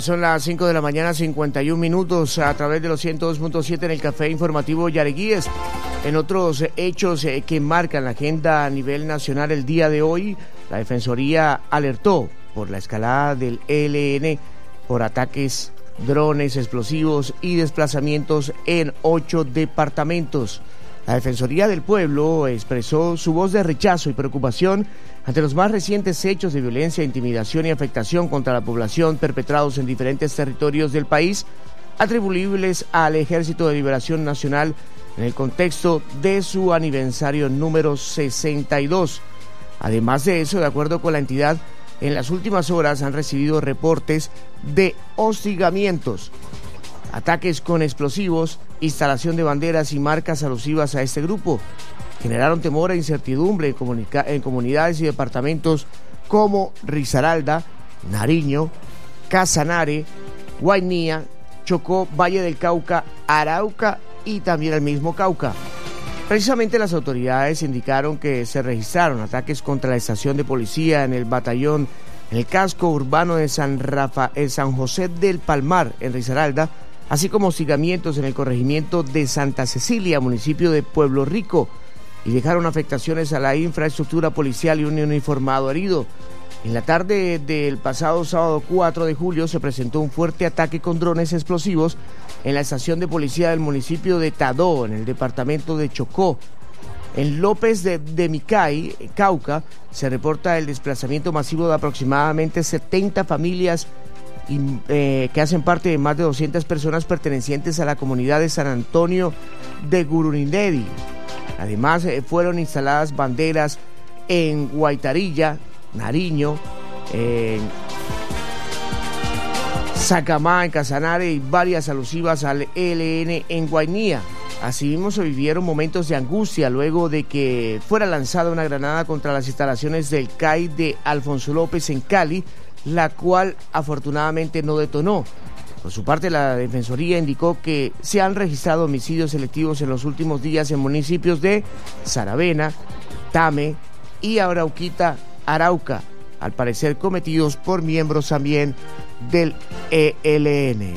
Son las 5 de la mañana, 51 minutos, a través de los 102.7 en el Café Informativo Yariguíes. En otros hechos que marcan la agenda a nivel nacional el día de hoy, la Defensoría alertó por la escalada del ELN por ataques, drones, explosivos y desplazamientos en 8 departamentos. La Defensoría del Pueblo expresó su voz de rechazo y preocupación ante los más recientes hechos de violencia, intimidación y afectación contra la población perpetrados en diferentes territorios del país, atribuibles al Ejército de Liberación Nacional en el contexto de su aniversario número 62. Además de eso, de acuerdo con la entidad, en las últimas horas han recibido reportes de hostigamientos, ataques con explosivos, instalación de banderas y marcas alusivas a este grupo. Generaron temor e incertidumbre en comunidades y departamentos como Risaralda, Nariño, Casanare, Guainía, Chocó, Valle del Cauca, Arauca y también el mismo Cauca. Precisamente las autoridades indicaron que se registraron ataques contra la estación de policía en el batallón, en el casco urbano de San José del Palmar, en Risaralda, así como hostigamientos en el corregimiento de Santa Cecilia, municipio de Pueblo Rico, y dejaron afectaciones a la infraestructura policial y un uniformado herido. En la tarde del pasado sábado 4 de julio se presentó un fuerte ataque con drones explosivos en la estación de policía del municipio de Tadó, en el departamento de Chocó. En López de Micay, Cauca, se reporta el desplazamiento masivo de aproximadamente 70 familias que hacen parte de más de 200 personas pertenecientes a la comunidad de San Antonio de Gurunindedi. Además, fueron instaladas banderas en Guaitarilla, Nariño, en Sacamá, en Casanare, y varias alusivas al ELN en Guainía. Asimismo, se vivieron momentos de angustia luego de que fuera lanzada una granada contra las instalaciones del CAI de Alfonso López en Cali, la cual afortunadamente no detonó. Por su parte, la Defensoría indicó que se han registrado homicidios selectivos en los últimos días en municipios de Saravena, Tame y Arauquita, Arauca, al parecer cometidos por miembros también del ELN.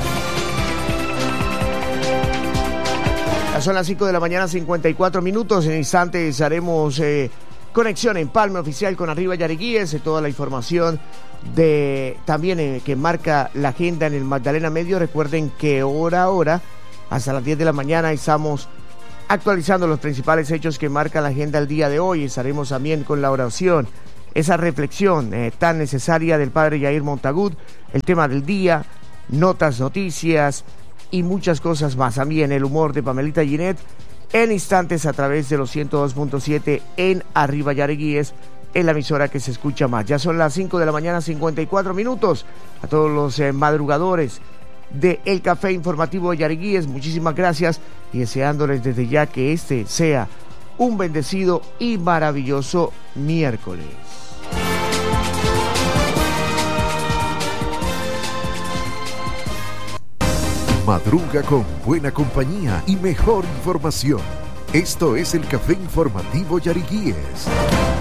Ya son las 5 de la mañana, 54 minutos. En instantes haremos conexión en Palme Oficial con Arriba Yariguíes, toda la información también que marca la agenda en el Magdalena Medio. Recuerden que hora a hora, hasta las 10 de la mañana, estamos actualizando los principales hechos que marca la agenda el día de hoy. Estaremos también con la oración, esa reflexión tan necesaria del padre Yair Montagud, el tema del día, notas, noticias y muchas cosas más. También el humor de Pamelita Ginet en instantes a través de los 102.7 en Arriba Yariguíes, en la emisora que se escucha más. Ya son las 5 de la mañana, 54 minutos. A todos los madrugadores de El Café Informativo de Yariguíes, muchísimas gracias y deseándoles desde ya que este sea un bendecido y maravilloso miércoles. Madruga con buena compañía y mejor información. Esto es El Café Informativo Yariguíes.